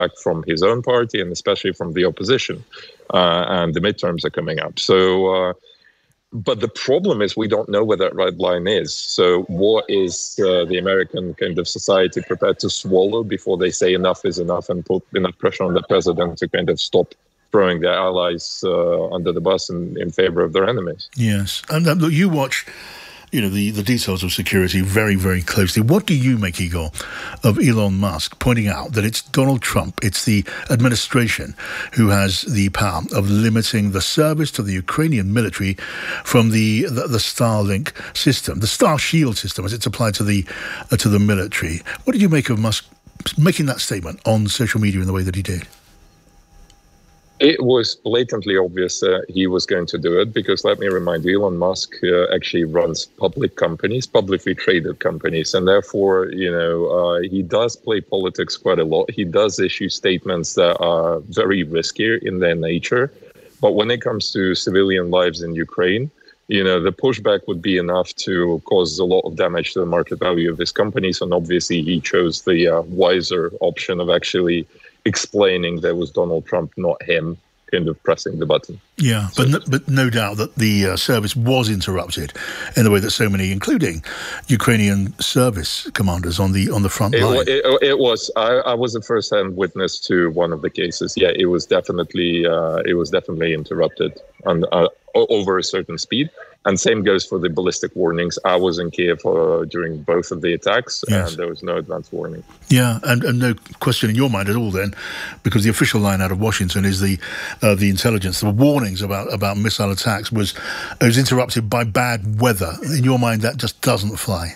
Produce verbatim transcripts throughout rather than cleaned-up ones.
from his own party and especially from the opposition. Uh, and the midterms are coming up. So, uh, but the problem is we don't know where that red line is. So what is uh, the American kind of society prepared to swallow before they say enough is enough and put enough pressure on the president to kind of stop throwing their allies uh, under the bus in, in favor of their enemies? Yes. And uh, look, you watch, you know, the, the details of security very, very closely. What do you make, Igor, of Elon Musk pointing out that it's Donald Trump, it's the administration who has the power of limiting the service to the Ukrainian military from the the, the Starlink system, the Star Shield system, as it's applied to the uh, to the military? What did you make of Musk making that statement on social media in the way that he did? It was blatantly obvious uh, he was going to do it because, let me remind you, Elon Musk uh, actually runs public companies, publicly traded companies, and therefore, you know, uh, he does play politics quite a lot. He does issue statements that are very risky in their nature. But when it comes to civilian lives in Ukraine, you know, the pushback would be enough to cause a lot of damage to the market value of his companies. And obviously, he chose the uh, wiser option of actually explaining that was Donald Trump, not him, kind of pressing the button. Yeah, but no, but no doubt that the uh, service was interrupted in the way that so many, including Ukrainian service commanders on the on the front it, line. It, it was. I, I was a first-hand witness to one of the cases. Yeah, it was definitely uh, it was definitely interrupted on uh, over a certain speed. And same goes for the ballistic warnings. I was in Kiev uh, during both of the attacks, yes. and there was no advance warning. Yeah, and, and no question in your mind at all then, because the official line out of Washington is the uh, the intelligence, the warnings about, about missile attacks was, was interrupted by bad weather. In your mind, that just doesn't fly.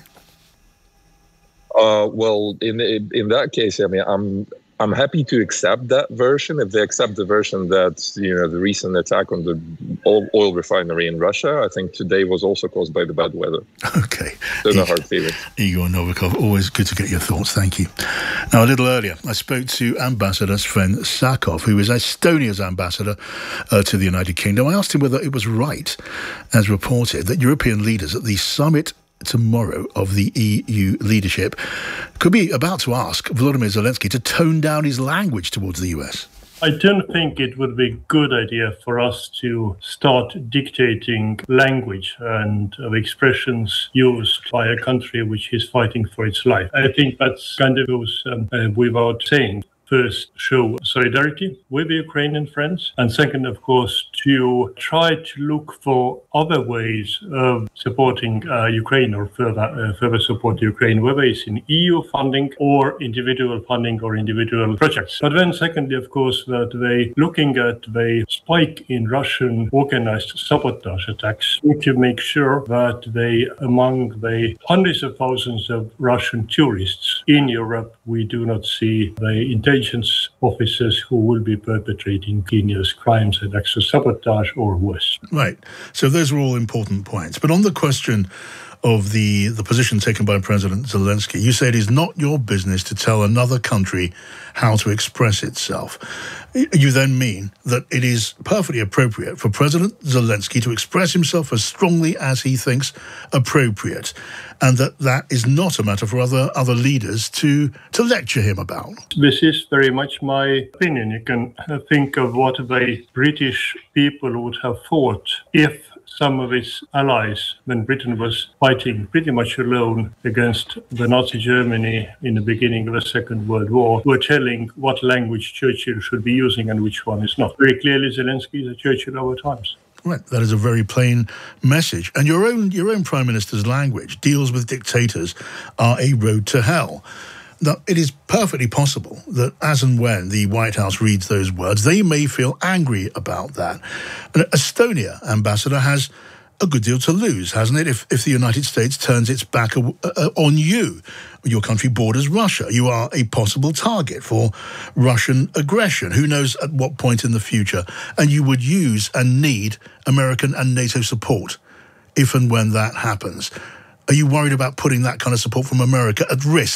Uh, well, in in that case, I mean, I'm I'm happy to accept that version if they accept the version that, you know, the recent attack on the oil refinery in Russia, I think today was also caused by the bad weather. Okay. So no hard feelings. Igor Novikov, always good to get your thoughts. Thank you. Now, a little earlier, I spoke to Ambassador Sven Sakov, who is Estonia's ambassador uh, to the United Kingdom. I asked him whether it was right, as reported, that European leaders at the summit tomorrow of the E U leadership could be about to ask Volodymyr Zelensky to tone down his language towards the U S. I don't think it would be a good idea for us to start dictating language and of expressions used by a country which is fighting for its life. I think that's kind of goes um, uh, without saying. First, show solidarity with the Ukrainian friends. And second, of course, to try to look for other ways of supporting uh, Ukraine or further uh, further support Ukraine, whether it's in E U funding or individual funding or individual projects. But then secondly, of course, that they looking at the spike in Russian organized sabotage attacks, need to make sure that they, among the hundreds of thousands of Russian tourists in Europe, we do not see the intelligence officers who will be perpetrating heinous crimes and acts of sabotage or worse. Right. So those are all important points. But on the question of the, the position taken by President Zelensky, you say it is not your business to tell another country how to express itself. You then mean that it is perfectly appropriate for President Zelensky to express himself as strongly as he thinks appropriate, and that that is not a matter for other other leaders to, to lecture him about. This is very much my opinion. You can think of what the British people would have thought if some of its allies, when Britain was fighting pretty much alone against the Nazi Germany in the beginning of the Second World War, were telling what language Churchill should be using and which one is not. Very clearly, Zelensky is a Churchill of our times. Right, that is a very plain message. And your own your own Prime Minister's language deals with dictators are a road to hell. Now, it is perfectly possible that as and when the White House reads those words, they may feel angry about that. And Estonia, Ambassador, has a good deal to lose, hasn't it, if, if the United States turns its back uh, uh, on you? Your country borders Russia. You are a possible target for Russian aggression. Who knows at what point in the future? And you would use and need American and NATO support if and when that happens. Are you worried about putting that kind of support from America at risk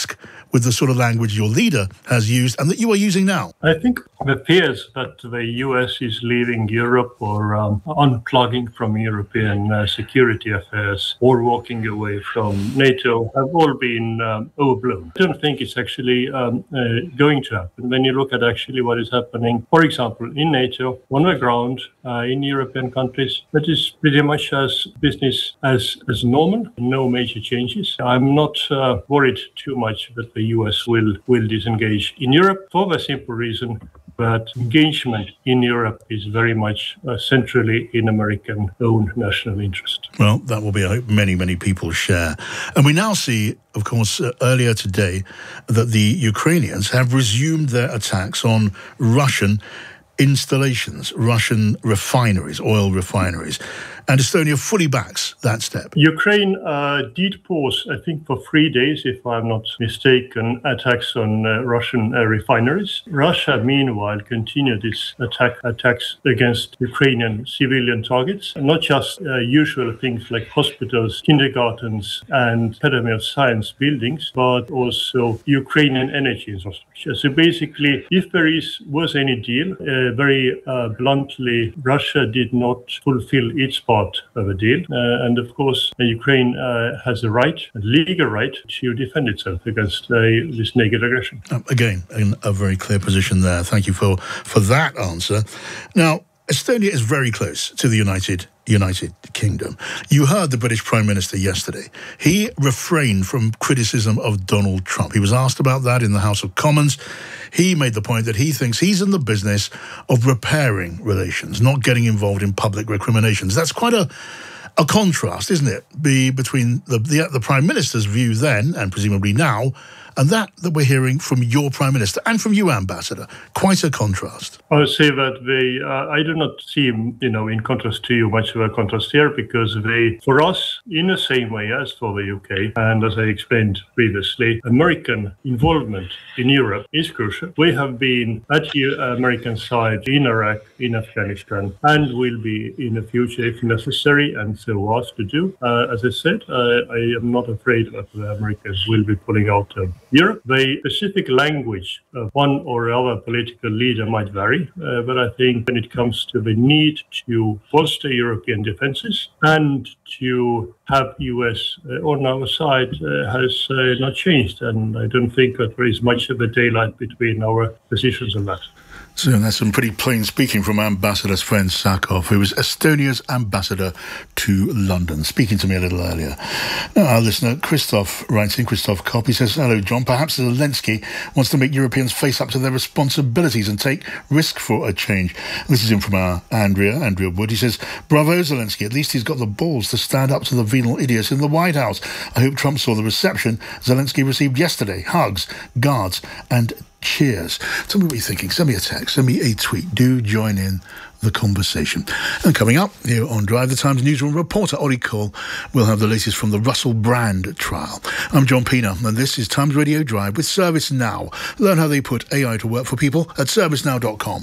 with the sort of language your leader has used and that you are using now? I think the fears that the U S is leaving Europe or um, unplugging from European uh, security affairs or walking away from NATO have all been um, overblown. I don't think it's actually um, uh, going to happen. When you look at actually what is happening, for example, in NATO, on the ground, uh, in European countries, that is pretty much as business as, as normal, no major changes. I'm not uh, worried too much that the U S will, will disengage in Europe for the simple reason that engagement in Europe is very much uh, centrally in American own national interest. Well, that will be a hope many, many people share. And we now see, of course, uh, earlier today that the Ukrainians have resumed their attacks on Russian installations, Russian refineries, oil refineries. And Estonia fully backs that step. Ukraine uh, did pause, I think, for three days, if I'm not mistaken, attacks on uh, Russian uh, refineries. Russia, meanwhile, continued its attack attacks against Ukrainian civilian targets, not just uh, usual things like hospitals, kindergartens, and Academy of Science buildings, but also Ukrainian energy infrastructure. So basically, if there is was any deal, uh, very uh, bluntly, Russia did not fulfill its part of a deal. Uh, and of course, uh, Ukraine uh, has a right, a legal right, to defend itself against uh, this naked aggression. Um, again, in a very clear position there. Thank you for, for that answer. Now, Estonia is very close to the United United Kingdom. You heard the British Prime Minister yesterday. He refrained from criticism of Donald Trump. He was asked about that in the House of Commons. He made the point that he thinks he's in the business of repairing relations, not getting involved in public recriminations. That's quite a a contrast, isn't it, be between the, the the Prime Minister's view then, and presumably now, and that that we're hearing from your Prime Minister and from you, Ambassador. Quite a contrast. I would say that they, uh, I do not see, you know, in contrast to you, much of a contrast here, because they, for us, in the same way as for the U K, and as I explained previously, American involvement in Europe is crucial. We have been at the American side in Iraq, in Afghanistan, and will be in the future if necessary, and so asked to do. Uh, as I said, uh, I am not afraid that the Americans will be pulling out of Europe. The specific language of one or other political leader might vary, uh, but I think when it comes to the need to bolster European defenses and to have U S uh, on our side uh, has uh, not changed, and I don't think that there is much of a daylight between our positions on that. So that's some pretty plain speaking from Ambassador Sven Sakov, who was Estonia's ambassador to London, speaking to me a little earlier. Now, our listener, Christoph, writes in, Christoph Kopp, he says, hello, John, perhaps Zelensky wants to make Europeans face up to their responsibilities and take risk for a change. This is in from our Andrea, Andrea Wood. He says, bravo, Zelensky, at least he's got the balls to stand up to the venal idiots in the White House. I hope Trump saw the reception Zelensky received yesterday. Hugs, guards, and cheers. Tell me what you're thinking. Send me a text. Send me a tweet. Do join in the conversation. And coming up here on Drive, the Times newsroom reporter Ollie Cole will have the latest from the Russell Brand trial. I'm John Pina, and this is Times Radio Drive with ServiceNow. Learn how they put A I to work for people at service now dot com.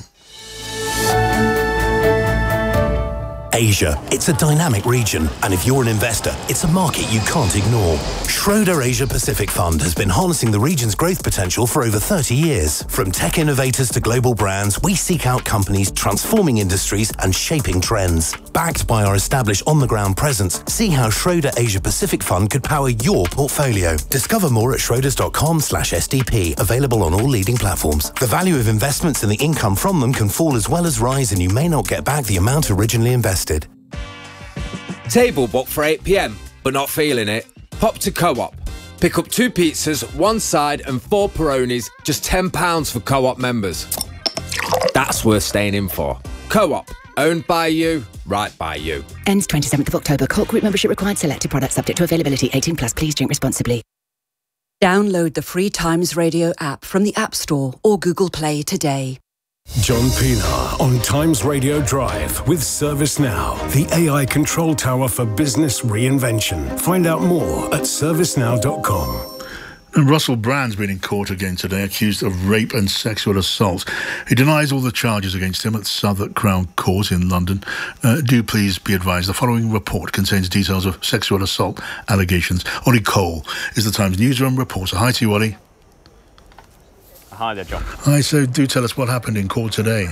Asia. It's a dynamic region, and if you're an investor, it's a market you can't ignore. Schroder Asia Pacific Fund has been harnessing the region's growth potential for over thirty years. From tech innovators to global brands, we seek out companies transforming industries and shaping trends. Backed by our established on-the-ground presence, see how Schroder Asia Pacific Fund could power your portfolio. Discover more at schroders.com slash SDP, available on all leading platforms. The value of investments and the income from them can fall as well as rise, and you may not get back the amount originally invested. Table booked for eight p m, but not feeling it? Pop to Co-op. Pick up two pizzas, one side and four Peronis, just ten pounds for Co-op members. That's worth staying in for. Co-op, owned by you, right by you. Ends twenty-seventh of October. Cork Group membership required. Selected products subject to availability. eighteen plus. Please drink responsibly. Download the free Times Radio app from the App Store or Google Play today. John Pina on Times Radio Drive with ServiceNow, the A I control tower for business reinvention. Find out more at service now dot com. And Russell Brand's been in court again today, accused of rape and sexual assault. He denies all the charges against him at Southwark Crown Court in London. Uh, do please be advised, the following report contains details of sexual assault allegations. Ollie Cole is the Times newsroom reporter. Hi to you, Ollie. Hi there, John. Hi, so do tell us what happened in court today.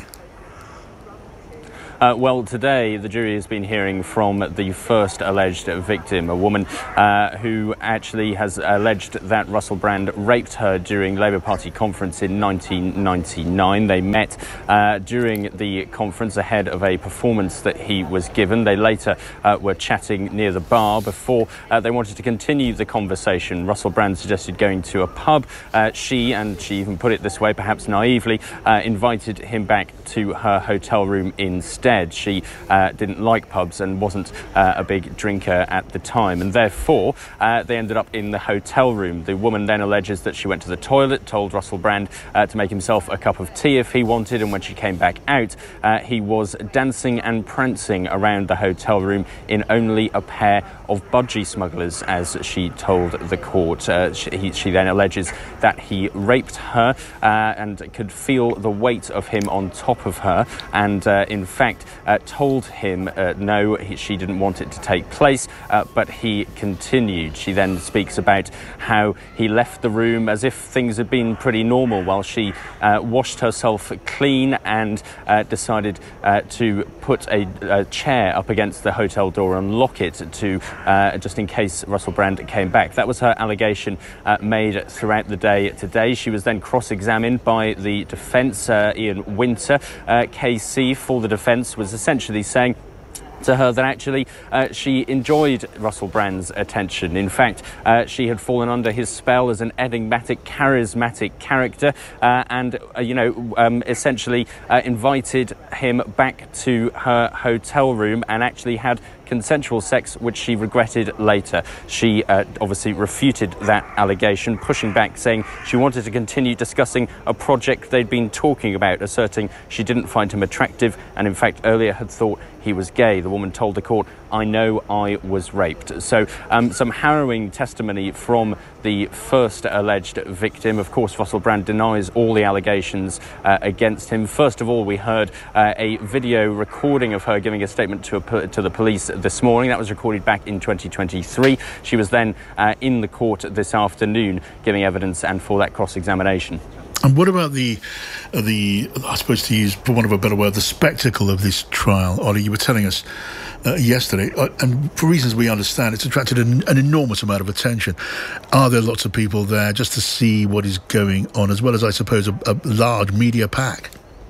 Uh, well, today the jury has been hearing from the first alleged victim, a woman uh, who actually has alleged that Russell Brand raped her during Labour Party conference in nineteen ninety-nine. They met uh, during the conference ahead of a performance that he was given. They later uh, were chatting near the bar before uh, they wanted to continue the conversation. Russell Brand suggested going to a pub. Uh, she, and she even put it this way, perhaps naively, uh, invited him back to her hotel room instead. She uh, didn't like pubs and wasn't uh, a big drinker at the time, and therefore uh, they ended up in the hotel room. The woman then alleges that she went to the toilet, told Russell Brand uh, to make himself a cup of tea if he wanted, and when she came back out, uh, he was dancing and prancing around the hotel room in only a pair of budgie smugglers, as she told the court. Uh, she, he, she then alleges that he raped her uh, and could feel the weight of him on top of her, and uh, in fact Uh, told him uh, no, he, she didn't want it to take place, uh, but he continued. She then speaks about how he left the room as if things had been pretty normal while she uh, washed herself clean and uh, decided uh, to put a, a chair up against the hotel door and lock it to uh, just in case Russell Brand came back. That was her allegation uh, made throughout the day today. She was then cross-examined by the defence. uh, Ian Winter, uh, K C for the defence, was essentially saying to her that actually uh, she enjoyed Russell Brand's attention. In fact, uh, she had fallen under his spell as an enigmatic, charismatic character uh, and, uh, you know, um, essentially uh, invited him back to her hotel room and actually had consensual sex, which she regretted later. She uh, obviously refuted that allegation, pushing back, saying she wanted to continue discussing a project they'd been talking about, asserting she didn't find him attractive and in fact earlier had thought he was gay. The woman told the court, "I know I was raped." So um, some harrowing testimony from the first alleged victim. Of course, Russell Brand denies all the allegations uh, against him. First of all, we heard uh, a video recording of her giving a statement to, a, to the police this morning. That was recorded back in twenty twenty-three. She was then uh, in the court this afternoon giving evidence and for that cross-examination. And what about the, uh, the I suppose to use, for want of a better word, the spectacle of this trial? Ollie, you were telling us uh, yesterday, uh, and for reasons we understand, it's attracted an, an enormous amount of attention. Are there lots of people there just to see what is going on, as well as, I suppose, a, a large media pack?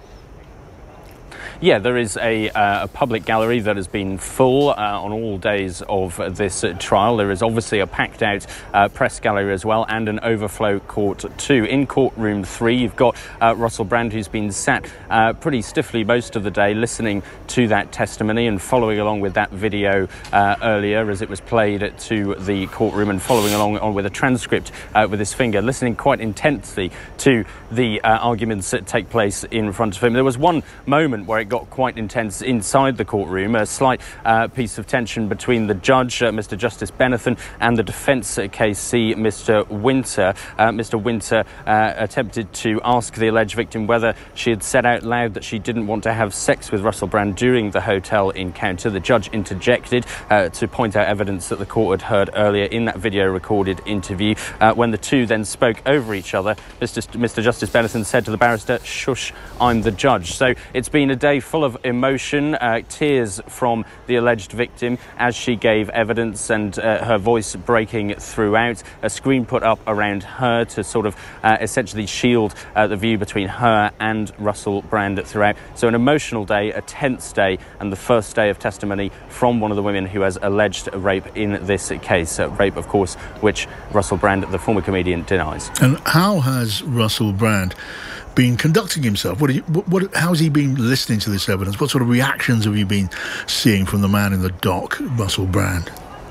Yeah, there is a, uh, a public gallery that has been full uh, on all days of this uh, trial. There is obviously a packed out uh, press gallery as well, and an overflow court too. In courtroom three, you've got uh, Russell Brand, who's been sat uh, pretty stiffly most of the day listening to that testimony and following along with that video uh, earlier as it was played to the courtroom, and following along on with a transcript uh, with his finger, listening quite intensely to the uh, arguments that take place in front of him. There was one moment where it got quite intense inside the courtroom, a slight uh, piece of tension between the judge, uh, Mister Justice Benathan, and the defence uh, K C, Mister Winter. Uh, Mister Winter uh, attempted to ask the alleged victim whether she had said out loud that she didn't want to have sex with Russell Brand during the hotel encounter. The judge interjected uh, to point out evidence that the court had heard earlier in that video recorded interview. Uh, when the two then spoke over each other, Mister Mister Justice Benathan said to the barrister, "Shush, I'm the judge." So it's been a day full of emotion, uh, tears from the alleged victim as she gave evidence, and uh, her voice breaking throughout. A screen put up around her to sort of uh, essentially shield uh, the view between her and Russell Brand throughout. So an emotional day, a tense day, and the first day of testimony from one of the women who has alleged rape in this case. Uh, rape, of course, which Russell Brand, the former comedian, denies. And how has Russell Brand been conducting himself? What, are you, what, what how has he been listening to this evidence? What sort of reactions have you been seeing from the man in the dock, Russell Brand?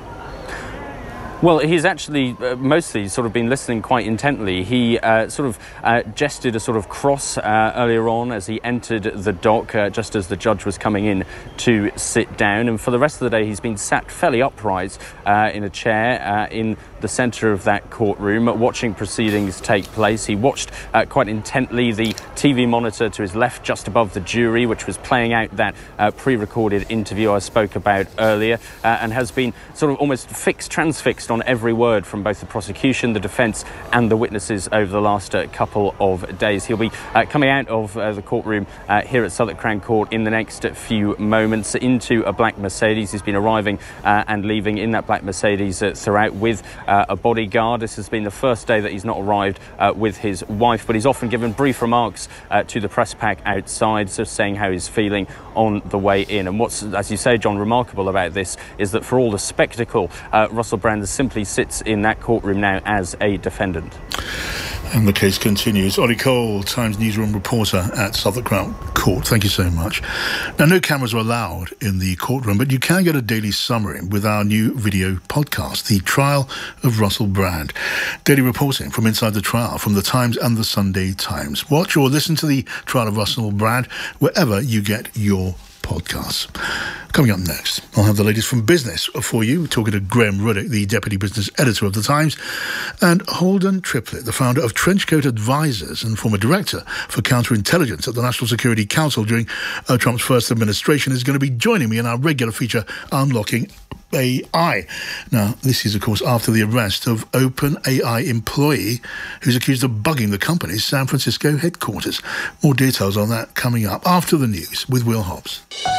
Well, he's actually uh, mostly sort of been listening quite intently. He uh, sort of uh, gestured a sort of cross uh, earlier on as he entered the dock, uh, just as the judge was coming in to sit down. And for the rest of the day, he's been sat fairly upright uh, in a chair uh, in the centre of that courtroom, watching proceedings take place. He watched uh, quite intently the T V monitor to his left, just above the jury, which was playing out that uh, pre-recorded interview I spoke about earlier, uh, and has been sort of almost fixed, transfixed on every word from both the prosecution, the defence and the witnesses over the last uh, couple of days. He'll be uh, coming out of uh, the courtroom uh, here at Southwark Crown Court in the next few moments into a black Mercedes. He's been arriving uh, and leaving in that black Mercedes uh, throughout with uh, a bodyguard. This has been the first day that he's not arrived uh, with his wife, but he's often given brief remarks uh, to the press pack outside, so saying how he's feeling on the way in. And what's, as you say, John, remarkable about this is that for all the spectacle, uh, Russell Brand simply sits in that courtroom now as a defendant. And the case continues. Ollie Cole, Times newsroom reporter at Southwark Crown Court. Thank you so much. Now, no cameras are allowed in the courtroom, but you can get a daily summary with our new video podcast, The Trial of Russell Brand. Daily reporting from inside the trial from the Times and the Sunday Times. Watch or listen to The Trial of Russell Brand wherever you get your podcasts. Coming up next, I'll have the latest from business for you, talking to Graham Ruddick, the Deputy Business Editor of The Times, and Holden Triplett, the founder of Trenchcoat Advisors and former Director for Counterintelligence at the National Security Council during uh, Trump's first administration, is going to be joining me in our regular feature, Unlocking A I. Now, this is, of course, after the arrest of OpenAI employee who's accused of bugging the company's San Francisco headquarters. More details on that coming up after the news with Will Hobbs.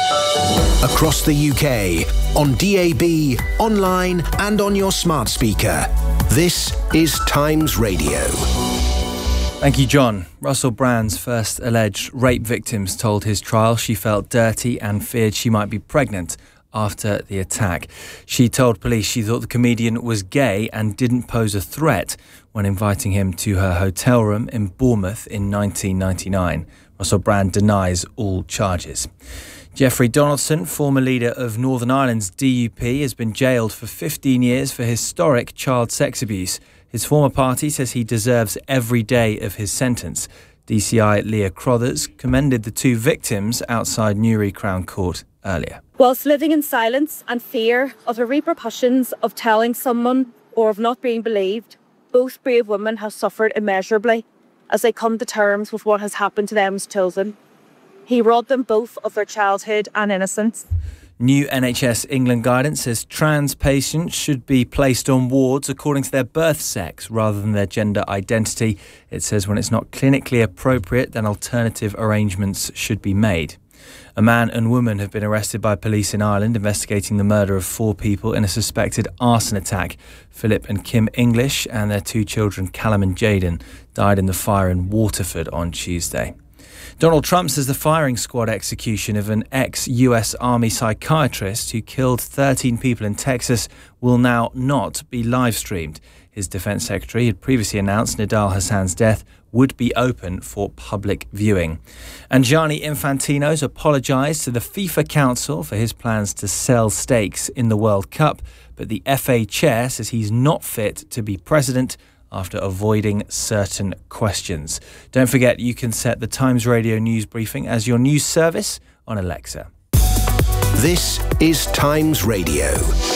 Across the U K, on D A B, online and on your smart speaker. This is Times Radio. Thank you, John. Russell Brand's first alleged rape victims told his trial she felt dirty and feared she might be pregnant after the attack. She told police she thought the comedian was gay and didn't pose a threat when inviting him to her hotel room in Bournemouth in nineteen ninety-nine. Russell Brand denies all charges. Jeffrey Donaldson, former leader of Northern Ireland's D U P, has been jailed for fifteen years for historic child sex abuse. His former party says he deserves every day of his sentence. D C I Leah Crothers commended the two victims outside Newry Crown Court earlier. Whilst living in silence and fear of the repercussions of telling someone or of not being believed, both brave women have suffered immeasurably as they come to terms with what has happened to them as children. He robbed them both of their childhood and innocence. New N H S England guidance says trans patients should be placed on wards according to their birth sex rather than their gender identity. It says when it's not clinically appropriate, then alternative arrangements should be made. A man and woman have been arrested by police in Ireland investigating the murder of four people in a suspected arson attack. Philip and Kim English and their two children, Callum and Jaden, died in the fire in Waterford on Tuesday. Donald Trump says the firing squad execution of an ex-U S Army psychiatrist who killed thirteen people in Texas will now not be live-streamed. His defense secretary had previously announced Nidal Hassan's death would be open for public viewing. And Gianni Infantino's apologised to the FIFA Council for his plans to sell stakes in the World Cup, but the F A chair says he's not fit to be president after avoiding certain questions. Don't forget, you can set the Times Radio news briefing as your news service on Alexa. This is Times Radio.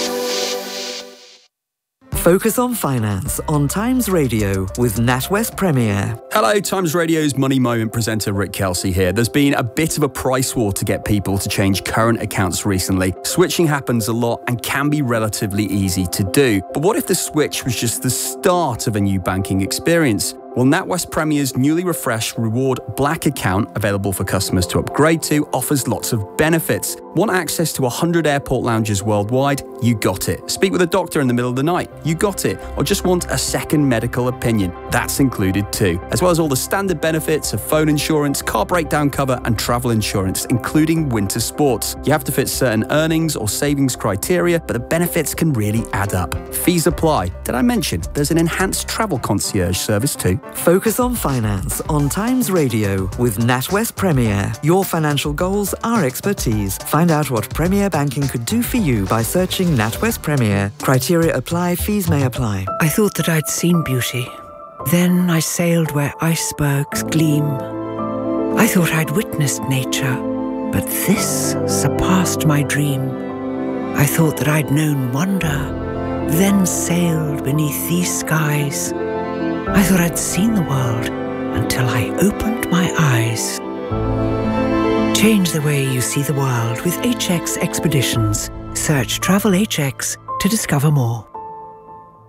Focus on Finance on Times Radio with NatWest Premier. Hello, Times Radio's Money Moment presenter Rick Kelsey here. There's been a bit of a price war to get people to change current accounts recently. Switching happens a lot and can be relatively easy to do. But what if the switch was just the start of a new banking experience? Well, NatWest Premier's newly refreshed Reward Black account, available for customers to upgrade to, offers lots of benefits. Want access to one hundred airport lounges worldwide? You got it. Speak with a doctor in the middle of the night? You got it. Or just want a second medical opinion? That's included too. As well as all the standard benefits of phone insurance, car breakdown cover and travel insurance, including winter sports. You have to fit certain earnings or savings criteria, but the benefits can really add up. Fees apply. Did I mention there's an enhanced travel concierge service too? Focus on Finance on Times Radio with NatWest Premier. Your financial goals, our expertise. Find out what Premier Banking could do for you by searching NatWest Premier. Criteria apply, fees may apply. I thought that I'd seen beauty. Then I sailed where icebergs gleam. I thought I'd witnessed nature, but this surpassed my dream. I thought that I'd known wonder, then sailed beneath these skies. I thought I'd seen the world until I opened my eyes. Change the way you see the world with H X Expeditions. Search Travel H X to discover more.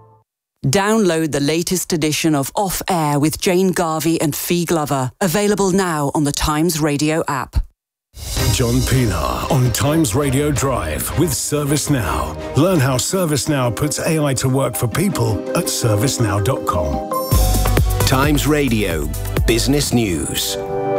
Download the latest edition of Off Air with Jane Garvey and Fee Glover. Available now on the Times Radio app. John Pilar on Times Radio Drive with ServiceNow. Learn how ServiceNow puts A I to work for people at service now dot com. Times Radio Business News.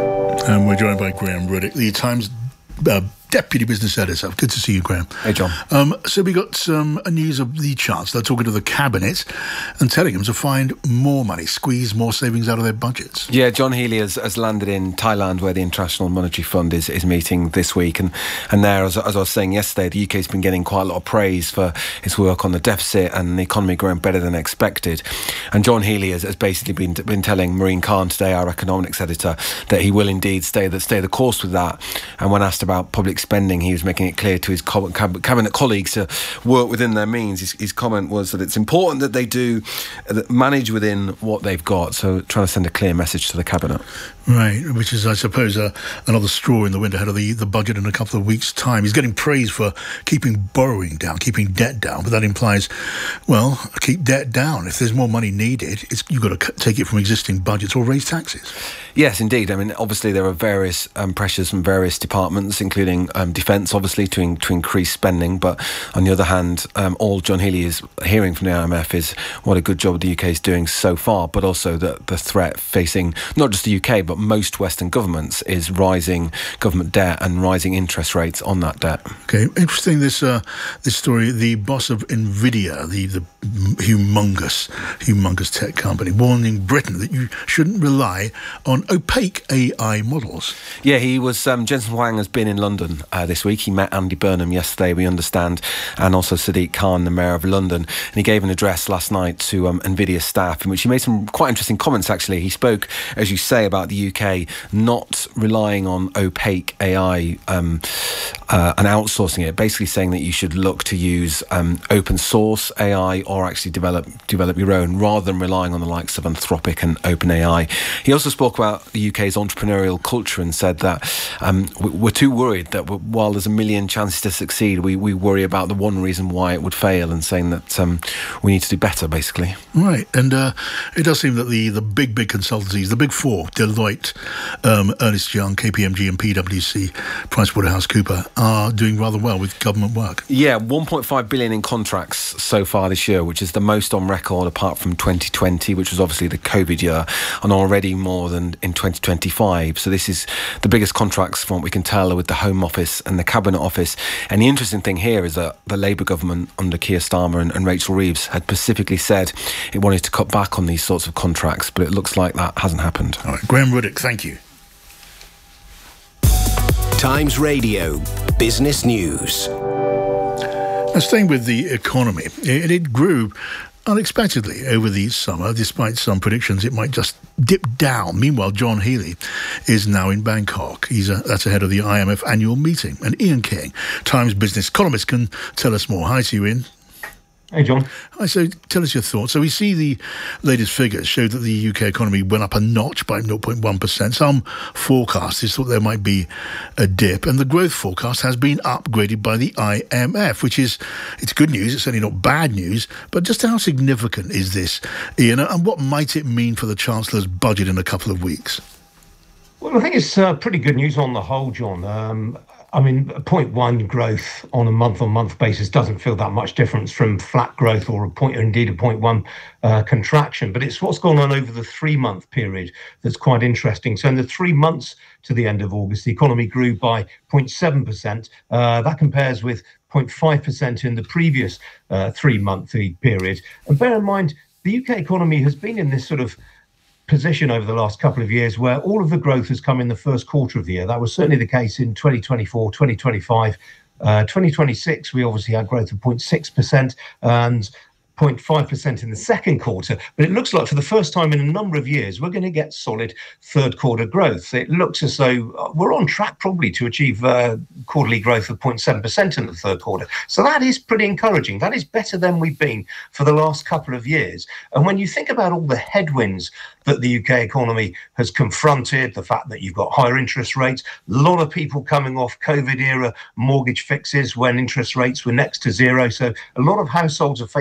And we're joined by Graham Ruddick, the Times uh, Deputy Business Editor. Good to see you, Graham. Hey, John. Um, so we got some um, news of the Chancellor talking to the Cabinet and telling them to find more money, squeeze more savings out of their budgets. Yeah, John Healey has, has landed in Thailand, where the International Monetary Fund is, is meeting this week. And, and there, as, as I was saying yesterday, the U K's been getting quite a lot of praise for its work on the deficit and the economy growing better than expected. And John Healey has, has basically been been telling Maureen Khan today, our economics editor, that he will indeed stay the, stay the course with that. And when asked about public spending, he was making it clear to his cabinet colleagues to work within their means. His, his comment was that it's important that they do that manage within what they've got, so trying to send a clear message to the cabinet. Right, which is, I suppose, uh, another straw in the wind ahead of the, the budget in a couple of weeks' time. He's getting praise for keeping borrowing down, keeping debt down, but that implies, well, keep debt down. If there's more money needed, it's, you've got to take it from existing budgets or raise taxes. Yes, indeed. I mean, obviously there are various um, pressures from various departments, including um, defence, obviously, to in, to increase spending. But on the other hand, um, all John Healey is hearing from the I M F is what a good job the U K is doing so far, but also that the threat facing not just the U K, but most Western governments is rising government debt and rising interest rates on that debt. Okay, interesting, this uh, this story. The boss of Nvidia, the, the humongous, humongous tech company, warning Britain that you shouldn't rely on opaque A I models. Yeah, he was, um, Jensen Huang has been in London uh, this week. He met Andy Burnham yesterday, we understand, and also Sadiq Khan, the Mayor of London. And he gave an address last night to um, Nvidia staff in which he made some quite interesting comments, actually. He spoke, as you say, about the U K not relying on opaque A I um, uh, and outsourcing it, basically saying that you should look to use um, open source A I or actually develop develop your own, rather than relying on the likes of Anthropic and OpenAI. He also spoke about the U K's entrepreneurial culture and said that um, we're too worried that while there's a million chances to succeed, we, we worry about the one reason why it would fail, and saying that um, we need to do better, basically. Right, and uh, it does seem that the, the big, big consultancies, the big four, Deloitte, um, Ernst Young, K P M G and PwC, PricewaterhouseCooper, are doing rather well with government work. Yeah, one point five billion in contracts so far this year, which is the most on record apart from twenty twenty, which was obviously the COVID year, and already more than in twenty twenty-five. So this is the biggest contracts from what we can tell with the Home Office and the Cabinet Office. And the interesting thing here is that the Labour government under Keir Starmer and, and Rachel Reeves had specifically said it wanted to cut back on these sorts of contracts, but it looks like that hasn't happened. All right, Graham Ruddick, thank you. Times Radio Business News. Now, staying with the economy, it, it grew unexpectedly over the summer, despite some predictions it might just dip down. Meanwhile, John Healey is now in Bangkok. He's a, that's ahead of the I M F annual meeting. And Ian King, Times business columnist, can tell us more. Hi to you, Ian. Hey, John. Hi, so tell us your thoughts. So we see the latest figures show that the U K economy went up a notch by zero point one percent. Some forecasters thought there might be a dip, and the growth forecast has been upgraded by the I M F, which is, it's good news, it's certainly not bad news, but just how significant is this, Ian, and what might it mean for the Chancellor's budget in a couple of weeks? Well, I think it's uh, pretty good news on the whole, John. Um, I mean, zero point one growth on a month-on-month basis doesn't feel that much difference from flat growth or a point, or indeed a zero point one uh, contraction. But it's what's gone on over the three-month period that's quite interesting. So in the three months to the end of August, the economy grew by zero point seven percent. Uh, that compares with zero point five percent in the previous uh, three-month period. And bear in mind, the U K economy has been in this sort of position over the last couple of years where all of the growth has come in the first quarter of the year. That was certainly the case in twenty twenty-four, twenty twenty-five. Uh, twenty twenty-six, we obviously had growth of zero point six percent and zero point five percent in the second quarter. But it looks like for the first time in a number of years, we're going to get solid third quarter growth. It looks as though we're on track probably to achieve uh, quarterly growth of zero point seven percent in the third quarter. So that is pretty encouraging. That is better than we've been for the last couple of years. And when you think about all the headwinds that the U K economy has confronted, the fact that you've got higher interest rates, a lot of people coming off COVID era mortgage fixes when interest rates were next to zero. So a lot of households are facing big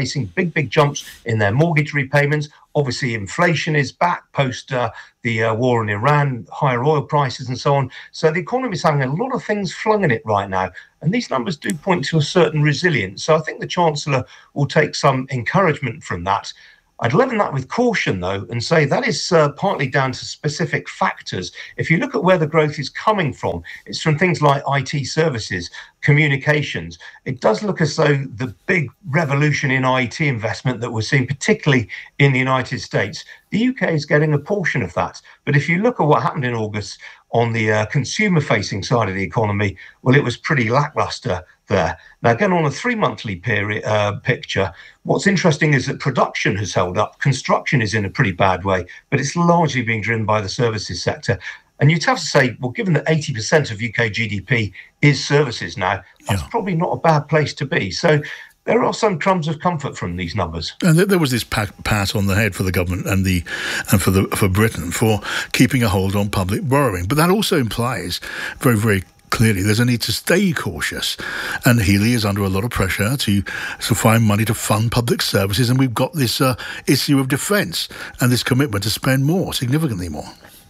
big, big jumps in their mortgage repayments. Obviously, inflation is back post uh, the uh, war in Iran, higher oil prices and so on. So the economy is having a lot of things flung in it right now. And these numbers do point to a certain resilience. So I think the Chancellor will take some encouragement from that. I'd leaven that with caution, though, and say that is uh, partly down to specific factors. If you look at where the growth is coming from, it's from things like I T services, communications. It does look as though the big revolution in I T investment that we're seeing, particularly in the United States, the U K is getting a portion of that. But if you look at what happened in August on the uh, consumer-facing side of the economy, well, it was pretty lackluster there. Now, again, on a three-monthly period uh, picture, what's interesting is that production has held up. Construction is in a pretty bad way, but it's largely being driven by the services sector. And you'd have to say, well, given that eighty percent of U K G D P is services now, that's yeah. probably not a bad place to be. So there are some crumbs of comfort from these numbers. And there was this pat, pat on the head for the government and the and for the for Britain for keeping a hold on public borrowing. But that also implies very, very clearly there's a need to stay cautious. And Healey is under a lot of pressure to, to find money to fund public services. And we've got this uh, issue of defence and this commitment to spend more, significantly more.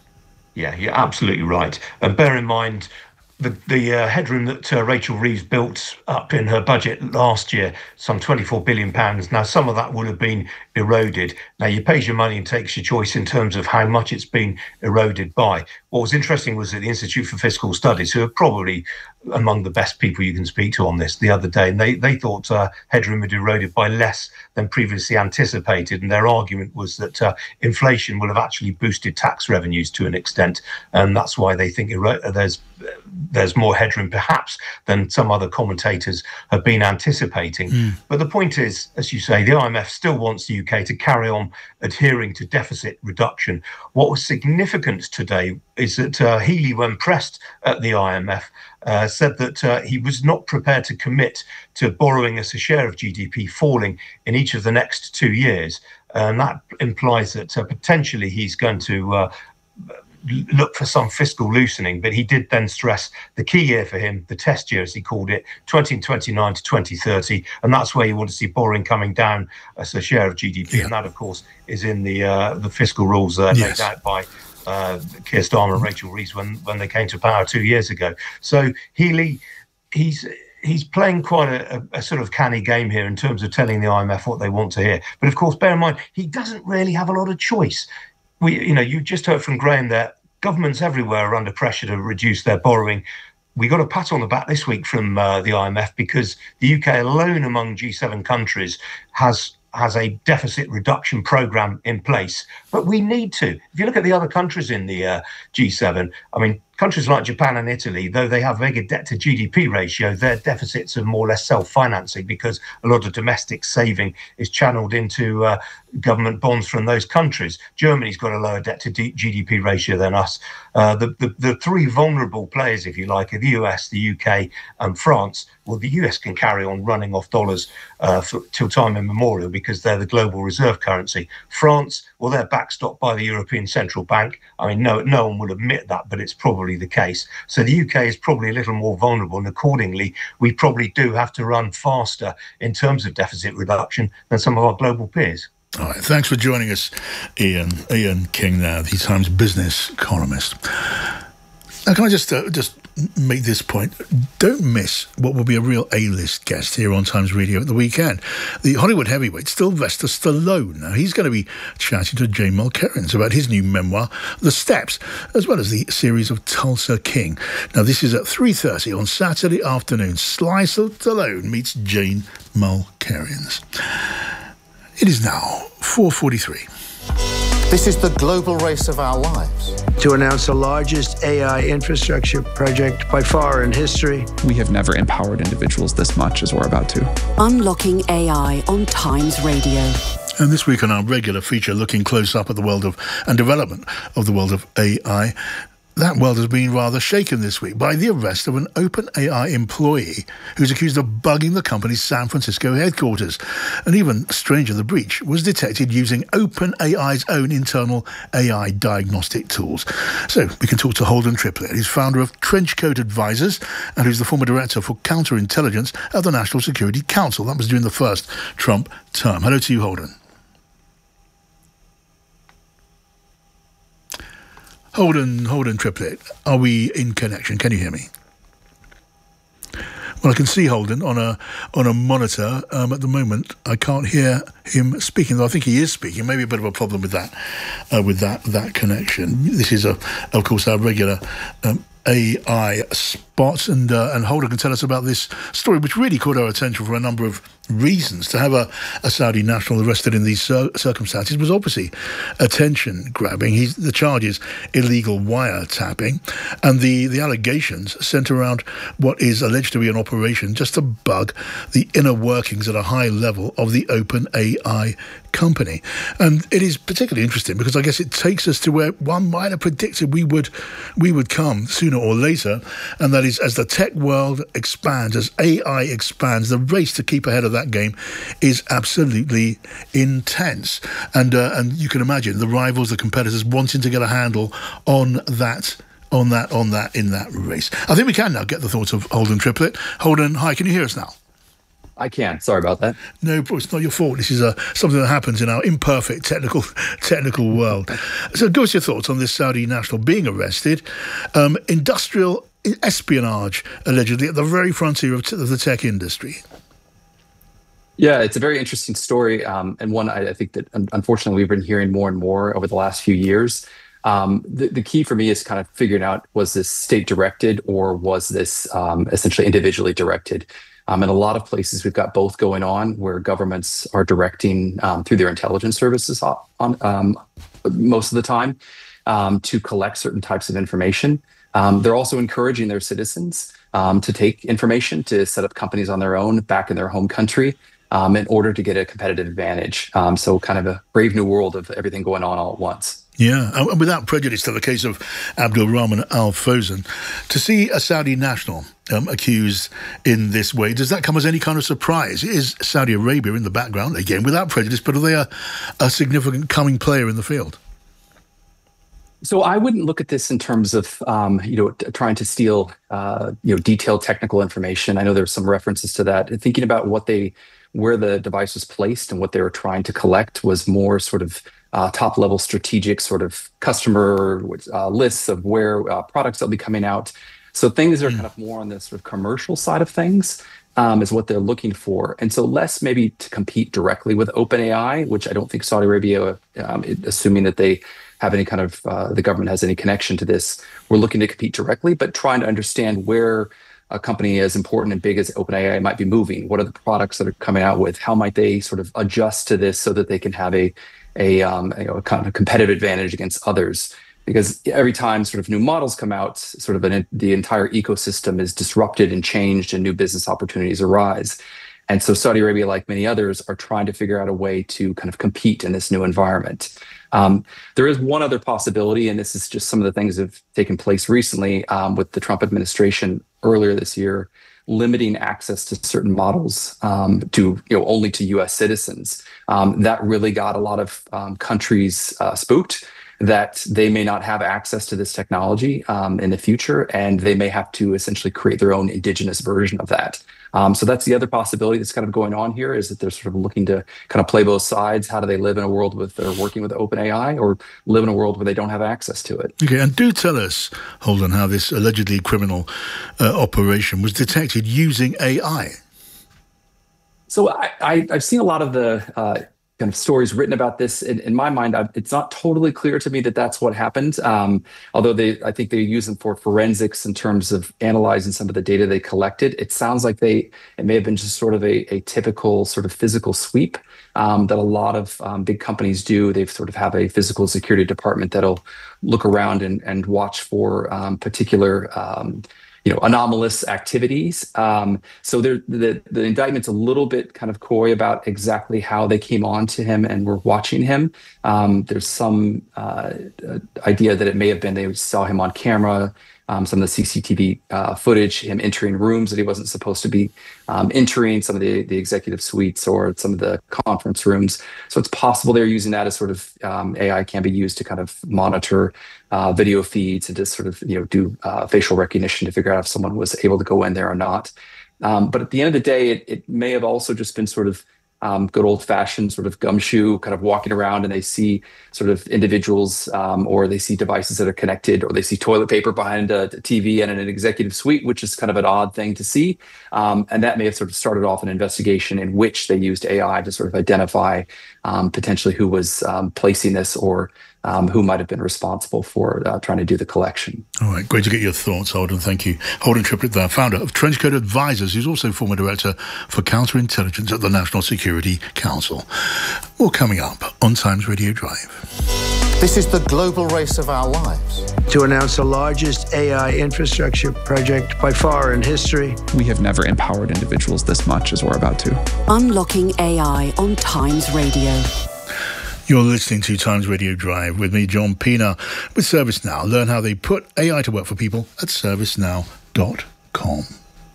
Yeah, you're absolutely right. And bear in mind, the, the uh, headroom that uh, Rachel Reeves built up in her budget last year, some twenty-four billion pounds. Now, some of that would have been eroded. Now, you pay your money and takes your choice in terms of how much it's been eroded by. What was interesting was that the Institute for Fiscal Studies, who are probably among the best people you can speak to on this, the other day, and they, they thought uh, headroom had eroded by less than previously anticipated. And their argument was that uh, inflation will have actually boosted tax revenues to an extent. And that's why they think ero- there's there's more headroom perhaps than some other commentators have been anticipating. Mm. But the point is, as you say, the I M F still wants the U K to carry on adhering to deficit reduction. What was significant today is that uh, Healey, when pressed at the I M F, uh, said that uh, he was not prepared to commit to borrowing as a share of G D P falling in each of the next two years. And that implies that uh, potentially he's going to uh, look for some fiscal loosening, but he did then stress the key year for him, the test year as he called it, twenty twenty-nine to twenty thirty, and that's where you want to see borrowing coming down as a share of G D P, yeah. and that of course is in the uh, the fiscal rules uh, yes. laid out by uh, Keir Starmer and Rachel Reeves when when they came to power two years ago. So Healey, he's he's playing quite a, a, a sort of canny game here in terms of telling the I M F what they want to hear. But of course, bear in mind, he doesn't really have a lot of choice. We, you know, you just heard from Graham there, governments everywhere are under pressure to reduce their borrowing. We got a pat on the back this week from uh, the I M F because the U K alone among G seven countries has has a deficit reduction program in place. But we need to. If you look at the other countries in the uh, G seven, I mean, countries like Japan and Italy, though they have mega debt to G D P ratio, their deficits are more or less self-financing because a lot of domestic saving is channeled into uh, government bonds from those countries. Germany's got a lower debt to D- G D P ratio than us. Uh, the, the, the three vulnerable players, if you like, are the U S, the U K and France. Well, the U S can carry on running off dollars uh, for, till time immemorial because they're the global reserve currency. France, well, they're backstopped by the European Central Bank. I mean, no, no one would admit that, but it's probably the case. So the U K is probably a little more vulnerable, and accordingly, we probably do have to run faster in terms of deficit reduction than some of our global peers. All right, thanks for joining us, Ian. Ian King now, the Times business columnist. Now, can I just uh, just make this point? Don't miss what will be a real A-list guest here on Times Radio at the weekend. The Hollywood heavyweight, Sylvester Stallone. Now, he's going to be chatting to Jane Mulkerrins about his new memoir, The Steps, as well as the series of Tulsa King. Now, this is at three thirty on Saturday afternoon. Sly Stallone meets Jane Mulkerrins. It is now four forty-three. This is the global race of our lives. To announce the largest A I infrastructure project by far in history. We have never empowered individuals this much as we're about to. Unlocking A I on Times Radio. And this week on our regular feature, looking close up at the world of and development of the world of A I, that world has been rather shaken this week by the arrest of an OpenAI employee who's accused of bugging the company's San Francisco headquarters. And even stranger, the breach was detected using OpenAI's own internal A I diagnostic tools. So we can talk to Holden Triplett, who's founder of Trenchcoat Advisors and who's the former director for counterintelligence at the National Security Council. That was during the first Trump term. Hello to you, Holden. Holden, Holden Triplett, are we in connection? Can you hear me? Well, I can see Holden on a on a monitor. Um, at the moment, I can't hear him speaking, though I think he is speaking. Maybe a bit of a problem with that, uh, with that that connection. This is, a, of course, our regular um, A I spot, and uh, and Holden can tell us about this story, which really caught our attention for a number of reasons. To have a, a Saudi national arrested in these cir- circumstances was obviously attention grabbing. He's, the charge is illegal wiretapping, and the, the allegations centre around what is alleged to be an operation just to bug the inner workings at a high level of the OpenAI company. And it is particularly interesting because I guess it takes us to where one might have predicted we would we would come sooner or later, and that is as the tech world expands, as A I expands, the race to keep ahead of that game is absolutely intense. And uh, and you can imagine the rivals, the competitors wanting to get a handle on that on that on that in that race. I think we can now get the thoughts of Holden Triplett. Holden, hi, can you hear us now? I can. Sorry about that. No, it's not your fault. This is a, something that happens in our imperfect technical technical world. So give us your thoughts on this Saudi national being arrested. Um, industrial espionage, allegedly, at the very frontier of, t- of the tech industry. Yeah, it's a very interesting story, um, and one I, I think that unfortunately we've been hearing more and more over the last few years. Um, the, the key for me is kind of figuring out, was this state directed or was this um, essentially individually directed? Um, in a lot of places, we've got both going on, where governments are directing um, through their intelligence services on, on um, most of the time um, to collect certain types of information. Um, they're also encouraging their citizens um, to take information, to set up companies on their own back in their home country um, in order to get a competitive advantage. Um, so kind of a brave new world of everything going on all at once. Yeah, and without prejudice to the case of Abdul Rahman Al Fawzan, to see a Saudi national um, accused in this way, does that come as any kind of surprise? Is Saudi Arabia in the background, again, without prejudice, but are they a, a significant coming player in the field? So I wouldn't look at this in terms of, um, you know, t- trying to steal, uh, you know, detailed technical information. I know there's some references to that. Thinking about what they, where the device was placed and what they were trying to collect was more sort of Uh, top-level strategic sort of customer uh, lists of where uh, products will be coming out. So things that are kind of more on the sort of commercial side of things um, is what they're looking for. And so less maybe to compete directly with OpenAI, which I don't think Saudi Arabia, um, it, assuming that they have any kind of, uh, the government has any connection to this, we're looking to compete directly, but trying to understand where a company as important and big as OpenAI might be moving. What are the products that are coming out with? How might they sort of adjust to this so that they can have a a, um, you know, a kind of a competitive advantage against others? Because every time sort of new models come out, sort of an, the entire ecosystem is disrupted and changed and new business opportunities arise. And so Saudi Arabia, like many others, are trying to figure out a way to kind of compete in this new environment. Um, there is one other possibility, and this is just some of the things that have taken place recently um, with the Trump administration earlier this year, limiting access to certain models um, to, you know, only to U S citizens. Um, that really got a lot of um, countries uh, spooked that they may not have access to this technology um, in the future, and they may have to essentially create their own indigenous version of that. Um, so that's the other possibility that's kind of going on here, is that they're sort of looking to kind of play both sides. How do they live in a world with they're working with OpenAI, or live in a world where they don't have access to it? Okay, and do tell us, Holden, how this allegedly criminal uh, operation was detected using A I. So I, I, I've seen a lot of the uh, kind of stories written about this. In, in my mind, I've, it's not totally clear to me that that's what happened. Um, although they, I think they use them for forensics in terms of analyzing some of the data they collected. It sounds like they, it may have been just sort of a, a typical sort of physical sweep um, that a lot of um, big companies do. They sort of have a physical security department that'll look around and, and watch for um, particular um, you know, anomalous activities. Um, so there, the the indictment's a little bit kind of coy about exactly how they came on to him and were watching him. Um, there's some uh, idea that it may have been they saw him on camera. Um, some of the C C T V uh, footage, him entering rooms that he wasn't supposed to be um, entering, some of the, the executive suites or some of the conference rooms. So it's possible they're using that as sort of um, A I can be used to kind of monitor uh, video feeds and to sort of, you know, do uh, facial recognition to figure out if someone was able to go in there or not. Um, but at the end of the day, it, it may have also just been sort of Um, good old-fashioned sort of gumshoe, kind of walking around, and they see sort of individuals, um, or they see devices that are connected, or they see toilet paper behind a, a T V and in an executive suite, which is kind of an odd thing to see. Um, and that may have sort of started off an investigation in which they used A I to sort of identify um, potentially who was um, placing this, or um, who might have been responsible for uh, trying to do the collection. All right, great to get your thoughts, Holden. Thank you. Holden Triplett there, founder of Trenchcoat Advisors, who's also former director for counterintelligence at the National Security Council. More coming up on Times Radio Drive. This is the global race of our lives. To announce the largest A I infrastructure project by far in history. We have never empowered individuals this much as we're about to. Unlocking A I on Times Radio. You're listening to Times Radio Drive with me, John Pienaar, with ServiceNow. Learn how they put A I to work for people at service now dot com.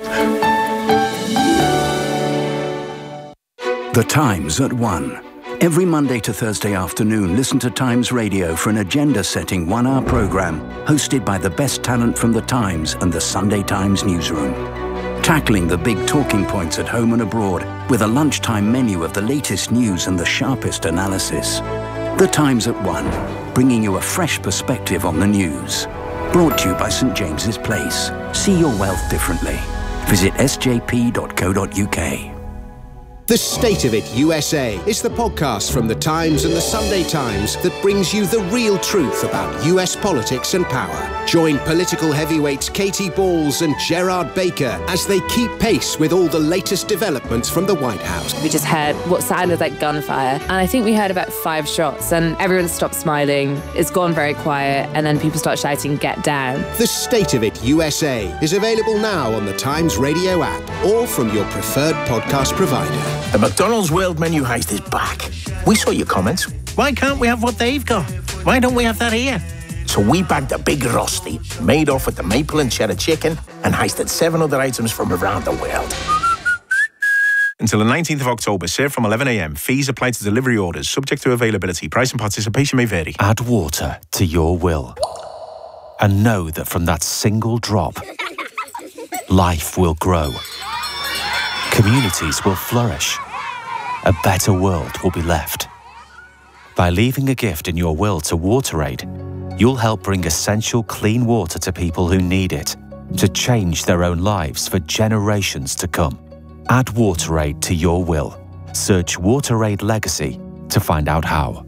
The Times at one. Every Monday to Thursday afternoon, listen to Times Radio for an agenda-setting one-hour programme hosted by the best talent from The Times and the Sunday Times newsroom. Tackling the big talking points at home and abroad with a lunchtime menu of the latest news and the sharpest analysis. The Times at one, bringing you a fresh perspective on the news. Brought to you by St James's Place. See your wealth differently. Visit s j p dot co dot u k. The State of It U S A is the podcast from The Times and The Sunday Times that brings you the real truth about U S politics and power. Join political heavyweights Katie Balls and Gerard Baker as they keep pace with all the latest developments from the White House. We just heard what sounded like gunfire, and I think we heard about five shots, and everyone stopped smiling. It's gone very quiet, and then people start shouting, "Get down." The State of It U S A is available now on the Times Radio app or from your preferred podcast provider. The McDonald's World Menu Heist is back. We saw your comments. Why can't we have what they've got? Why don't we have that here? So we bagged a big Rusty, made off with the maple and cheddar chicken, and heisted seven other items from around the world. Until the nineteenth of October, served from eleven a m. Fees apply to delivery orders, subject to availability. Price and participation may vary. Add water to your will. And know that from that single drop, life will grow. Communities will flourish. A better world will be left. By leaving a gift in your will to WaterAid, you'll help bring essential clean water to people who need it, to change their own lives for generations to come. Add WaterAid to your will. Search WaterAid Legacy to find out how.